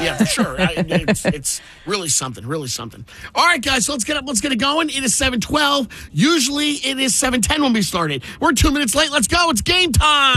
Yeah, for sure. It's really something, really something. All right, guys, so let's get up. Let's get it going. It is 7:12. Usually it is 7:10 when we started. We're 2 minutes late. Let's go. It's game time.